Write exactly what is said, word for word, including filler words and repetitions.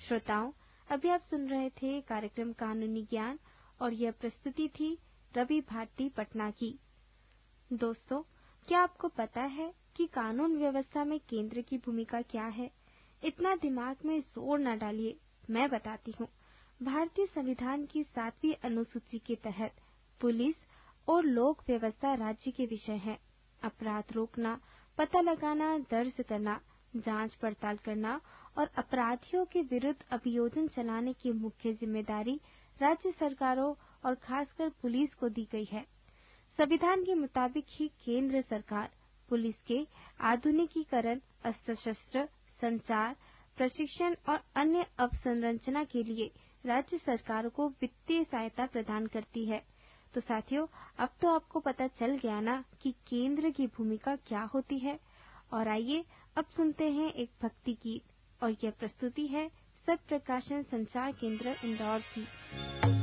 श्रोताओं, अभी आप सुन रहे थे कार्यक्रम कानूनी ज्ञान और यह प्रस्तुति थी रवि भारती पटना की। दोस्तों, क्या आपको पता है कि कानून व्यवस्था में केंद्र की भूमिका क्या है? इतना दिमाग में जोर न डालिए, मैं बताती हूँ। भारतीय संविधान की सातवीं अनुसूची के तहत पुलिस और लोक व्यवस्था राज्य के विषय हैं। अपराध रोकना, पता लगाना, दर्ज करना, जांच पड़ताल करना और अपराधियों के विरुद्ध अभियोजन चलाने की मुख्य जिम्मेदारी राज्य सरकारों और खासकर पुलिस को दी गई है। संविधान के मुताबिक ही केंद्र सरकार पुलिस के आधुनिकीकरण, अस्त्र शस्त्र, संचार, प्रशिक्षण और अन्य अवसंरचना के लिए राज्य सरकारों को वित्तीय सहायता प्रदान करती है। तो साथियों, अब तो आपको पता चल गया ना कि केंद्र की भूमिका क्या होती है। और आइए अब सुनते हैं एक भक्ति गीत और यह प्रस्तुति है सत्य प्रकाशन संचार केंद्र इंदौर की।